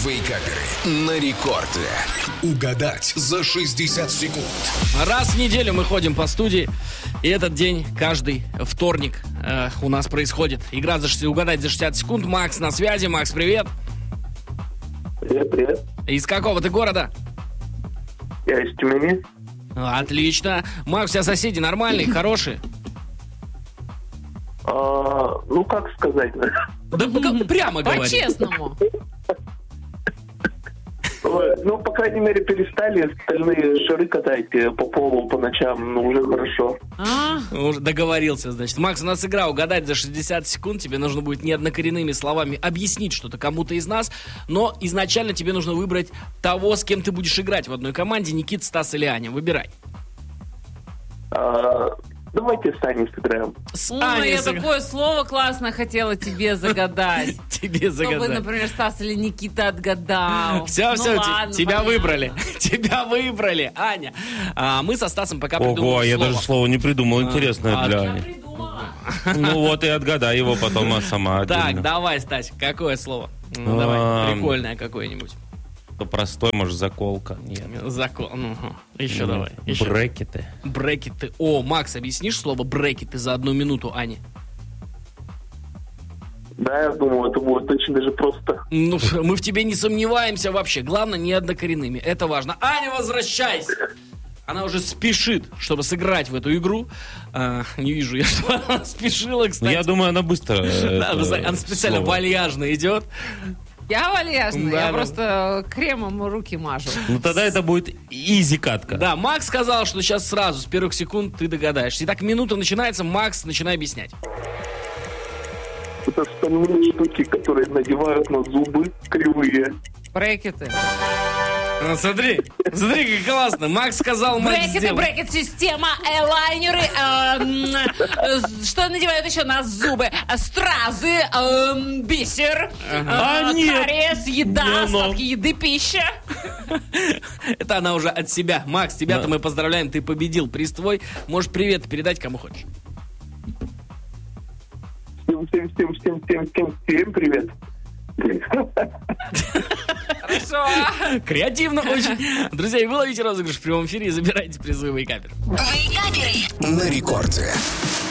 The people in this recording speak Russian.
Вейкаперы на рекорде. Угадать за 60 секунд. Раз в неделю мы ходим по студии, и этот день каждый вторник у нас происходит. Игра «Угадать за 60 секунд». Макс на связи. Макс, привет. Привет. Из какого ты города? Я из Тюмени. Отлично. Макс, у тебя соседи нормальные, хорошие? Ну, как сказать? Да прямо говори. По-честному. Ну, по крайней мере, перестали стальные шары катать по полу по ночам. Ну, уже хорошо. Уже договорился, значит. Макс, у нас игра «Угадать за 60 секунд». Тебе нужно будет неоднокоренными словами объяснить что-то кому-то из нас. Но изначально тебе нужно выбрать того, с кем ты будешь играть в одной команде. Никита, Стас или Аня. Выбирай. Давайте с Аней сыграем. Я такое слово классно хотела тебе загадать. Тебе загадать. Чтобы, например, Стас или Никита отгадал. Все, ладно, тебя понятно. выбрали. Тебя выбрали, Аня. Мы со Стасом пока придумали слово. Ого, я даже слово не придумал, интересное для Ани. Придумала. Ну вот и отгадай его потом сама Так, отдельно. давай, Стась, какое слово? Ну, давай, прикольное какое-нибудь. Простой, может, заколка. Нет. Еще давай. Еще. Брекеты. Брекеты. О, Макс, объяснишь слово брекеты за 1 минуту, Ане? Да, я думаю, это будет очень даже просто. Ну, мы в тебе не сомневаемся вообще. Главное, не однокоренными. Это важно. Аня, возвращайся! Она уже спешит, чтобы сыграть в эту игру. Не вижу я, что она спешила, Ну, кстати. я думаю, она быстро. Да, она специально слово. вальяжно идет. Я вальяжная, Да, я да. просто кремом руки мажу. Ну тогда это будет изи катка. Да, Макс сказал, что сейчас сразу, с первых секунд ты догадаешься. Итак, минута начинается. Макс, начинай объяснять. Это стальные штуки, которые надевают на зубы кривые. Брекеты. Смотри, как классно. Макс сказал, Макс сделал. Брекет-система, элайнеры, что надевают еще на зубы? Стразы, бисер, нет. кариес, еда, Но. остатки еды, пища. Это она уже от себя. Макс, тебя-то мы поздравляем, ты победил. Приз твой. Можешь привет передать кому хочешь. Всем привет. Хорошо. Креативно очень. Друзья, вы ловите розыгрыш в прямом эфире и забирайте призы Вейкапер. На рекорде.